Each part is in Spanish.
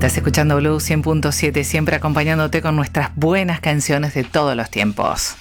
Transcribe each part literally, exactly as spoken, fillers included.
Estás escuchando Blue cien punto siete, siempre acompañándote con nuestras buenas canciones de todos los tiempos.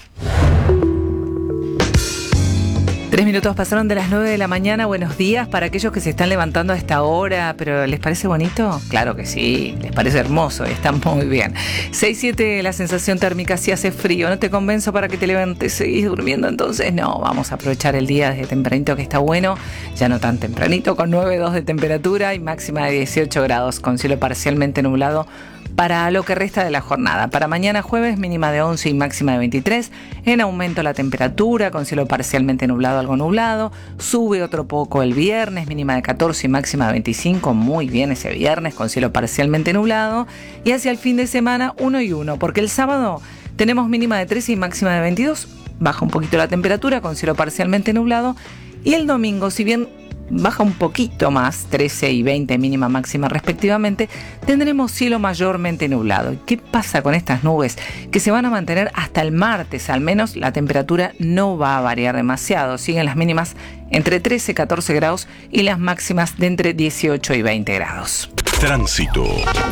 Tres minutos pasaron de las nueve de la mañana. Buenos días para aquellos que se están levantando a esta hora. ¿Pero les parece bonito? Claro que sí, les parece hermoso, está muy bien. seis siete la sensación térmica, si hace frío. ¿No te convenzo para que te levantes? ¿Seguís durmiendo entonces? No, vamos a aprovechar el día desde tempranito que está bueno. Ya no tan tempranito, con nueve coma dos de temperatura y máxima de dieciocho grados, con cielo parcialmente nublado para lo que resta de la jornada. Para mañana jueves, mínima de once y máxima de veintitrés. En aumento la temperatura, con cielo parcialmente nublado, algo nublado. Sube otro poco el viernes, mínima de catorce y máxima de veinticinco. Muy bien ese viernes, con cielo parcialmente nublado. Y hacia el fin de semana, uno y uno, porque el sábado tenemos mínima de trece y máxima de veintidós. Baja un poquito la temperatura, con cielo parcialmente nublado. Y el domingo, si bien baja un poquito más, trece y veinte mínima máxima respectivamente, tendremos cielo mayormente nublado. ¿Y qué pasa con estas nubes? Que se van a mantener hasta el martes, al menos la temperatura no va a variar demasiado. Siguen las mínimas entre trece y catorce grados y las máximas de entre dieciocho y veinte grados. Tránsito.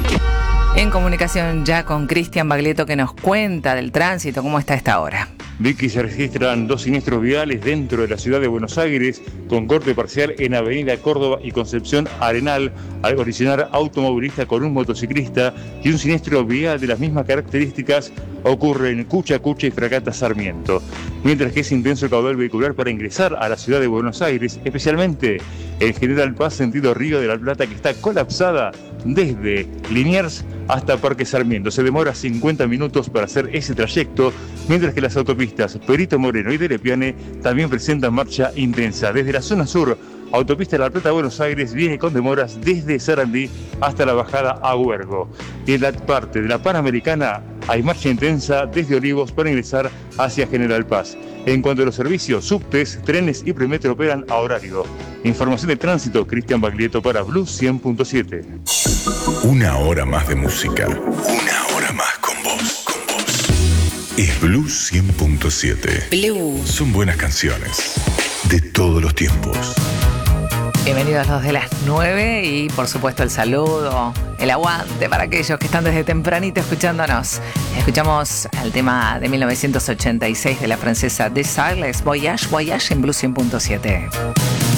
En comunicación ya con Cristian Baglietto, que nos cuenta del tránsito, cómo está a esta hora. Vicky, se registran dos siniestros viales dentro de la ciudad de Buenos Aires, con corte parcial en Avenida Córdoba y Concepción Arenal, al colisionar automovilista con un motociclista, y un siniestro vial de las mismas características ocurre en Cucha Cucha y Fragata Sarmiento. Mientras que es intenso el caudal vehicular para ingresar a la ciudad de Buenos Aires, especialmente en General Paz, sentido Río de la Plata, que está colapsada desde Liniers hasta Parque Sarmiento. Se demora cincuenta minutos para hacer ese trayecto, mientras que las autopistas Perito Moreno y de Lepiane también presentan marcha intensa. Desde la zona sur, autopista La Plata Buenos Aires viene con demoras desde Sarandí hasta la bajada a Huergo. Y en la parte de la Panamericana hay marcha intensa desde Olivos para ingresar hacia General Paz. En cuanto a los servicios, subtes, trenes y premetro operan a horario. Información de tránsito, Cristian Baglietto para Blue cien punto siete. Una hora más de música. Una hora más con vos. Con vos. Es Blue cien punto siete. Blue. Son buenas canciones de todos los tiempos. Bienvenidos los de las nueve y por supuesto el saludo, el aguante para aquellos que están desde tempranito escuchándonos. Escuchamos el tema de mil novecientos ochenta y seis de la francesa Des Arles, Voyage, Voyage en Blue cien punto siete.